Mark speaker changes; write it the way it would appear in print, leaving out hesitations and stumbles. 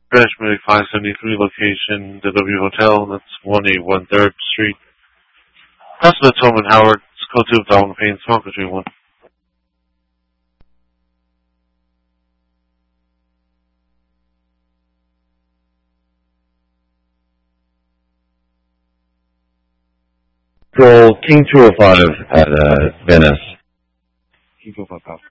Speaker 1: Branch Medic 573 location, the W Hotel, that's 181 3rd Street. Hospital Tolman Howard, it's code 2 of Donald Payne, small between 1.
Speaker 2: Control King 205 at Venice.
Speaker 1: King 205 Pop.